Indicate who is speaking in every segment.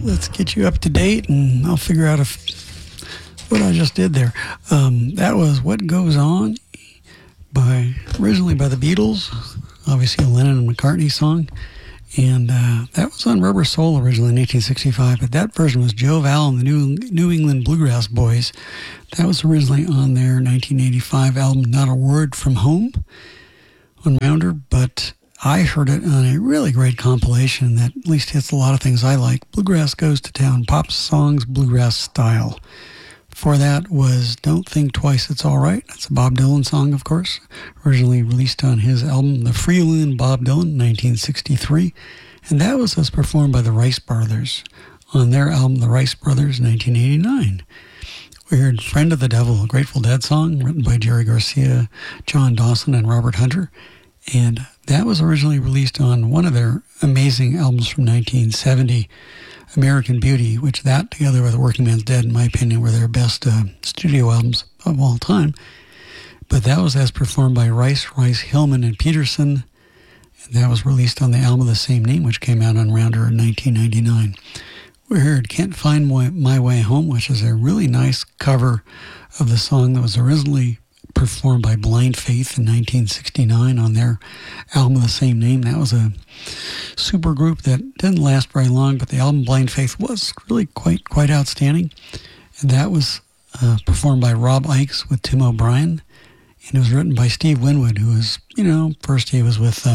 Speaker 1: let's get you up to date, and I'll figure out what I just did there. That was What Goes On, originally by the Beatles, obviously a Lennon and McCartney song, and that was on Rubber Soul originally in 1865, but that version was Joe Val and the New England Bluegrass Boys. That was originally on their 1985 album Not a Word From Home on Rounder, but I heard it on a really great compilation that at least hits a lot of things I like. Bluegrass Goes to Town, pop songs, bluegrass style. Before that was Don't Think Twice, It's All Right. That's a Bob Dylan song, of course, originally released on his album The Freeland Bob Dylan, 1963. And that was as performed by the Rice Brothers on their album The Rice Brothers, 1989. We heard Friend of the Devil, a Grateful Dead song written by Jerry Garcia, John Dawson, and Robert Hunter. And that was originally released on one of their amazing albums from 1970, American Beauty, which that, together with Working Man's Dead, in my opinion, were their best studio albums of all time. But that was as performed by Rice, Hillman, and Peterson. And that was released on the album of the same name, which came out on Rounder in 1999. We heard Can't Find My Way Home, which is a really nice cover of the song that was originally performed by Blind Faith in 1969 on their album of the same name. That was a super group that didn't last very long, but the album Blind Faith was really quite outstanding. And that was performed by Rob Ickes with Tim O'Brien. And it was written by Steve Winwood, who was, first he was with,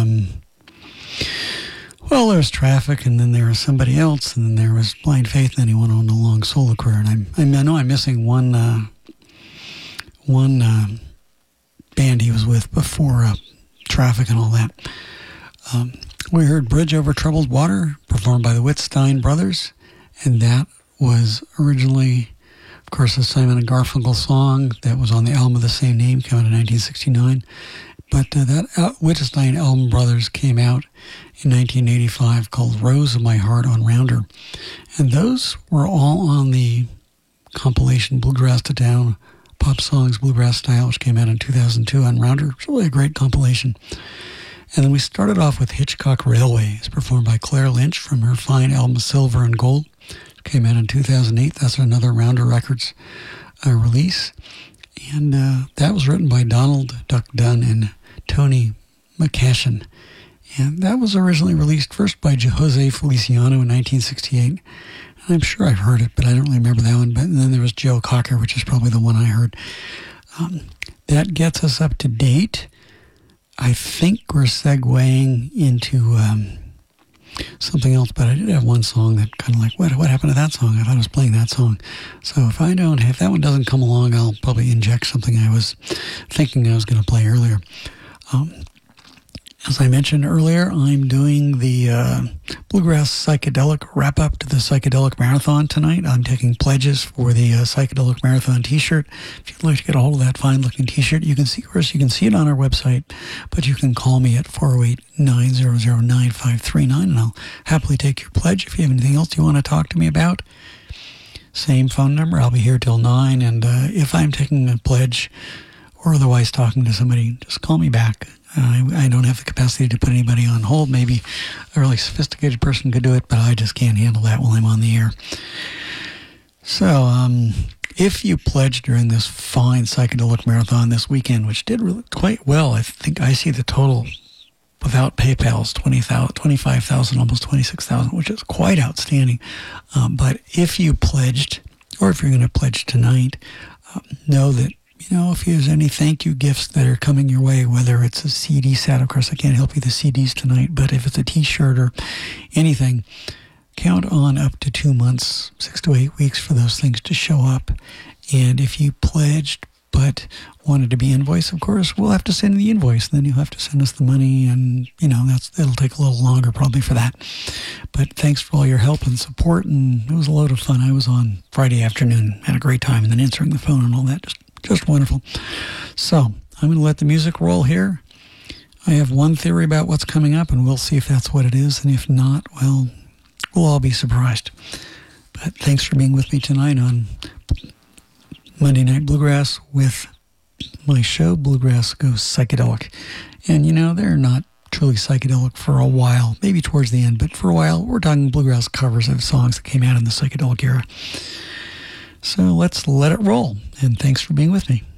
Speaker 1: there was Traffic, and then there was somebody else, and then there was Blind Faith, and then he went on a long solo career. And I know I'm missing one band he was with before Traffic and all that. We heard Bridge Over Troubled Water, performed by the Whitstein Brothers, and that was originally, of course, a Simon and Garfunkel song that was on the album of the same name, came out in 1969. But that Whitstein Album Brothers came out in 1985 called Rose of My Heart on Rounder. And those were all on the compilation Bluegrass to Town, Pop Songs Bluegrass Style, which came out in 2002 on Rounder. It's really a great compilation. And then we started off with Hitchcock Railway. It's performed by Claire Lynch from her fine album Silver and Gold. It came out in 2008. That's another Rounder Records release. And that was written by Donald Duck Dunn and Tony McCashin. And that was originally released first by Jose Feliciano in 1968. And I'm sure I've heard it, but I don't really remember that one. But then there was Joe Cocker, which is probably the one I heard. That gets us up to date. I think we're segueing into something else, but I did have one song that kind of like, what happened to that song? I thought I was playing that song. So if that one doesn't come along, I'll probably inject something I was thinking I was going to play earlier. As I mentioned earlier, I'm doing the Bluegrass Psychedelic wrap-up to the Psychedelic Marathon tonight. I'm taking pledges for the Psychedelic Marathon t-shirt. If you'd like to get a hold of that fine-looking t-shirt, you can see it on our website, but you can call me at 408-900-9539, and I'll happily take your pledge. If you have anything else you want to talk to me about, same phone number. I'll be here till 9, and if I'm taking a pledge or otherwise talking to somebody, just call me back. I don't have the capacity to put anybody on hold. Maybe a really sophisticated person could do it, but I just can't handle that while I'm on the air. So, if you pledge during this fine Psychedelic Marathon this weekend, which did really quite well, I think I see the total without PayPal's 25,000, almost 26,000, which is quite outstanding. But if you pledged, or if you're going to pledge tonight, know that if there's any thank you gifts that are coming your way, whether it's a CD set, of course I can't help you with the CDs tonight, but if it's a t-shirt or anything, count on up to 2 months, 6 to 8 weeks for those things to show up. And if you pledged but wanted to be invoiced, of course, we'll have to send the invoice. Then you'll have to send us the money, and it'll take a little longer probably for that. But thanks for all your help and support, and it was a load of fun. I was on Friday afternoon, had a great time, and then answering the phone and all that, just wonderful. So I'm going to let the music roll here. I have one theory about what's coming up, and we'll see if that's what it is. And if not, well, we'll all be surprised. But thanks for being with me tonight on Monday Night Bluegrass with my show, Bluegrass Goes Psychedelic. And, they're not truly psychedelic for a while, maybe towards the end, but for a while, we're talking bluegrass covers of songs that came out in the psychedelic era. So let's let it roll, and thanks for being with me.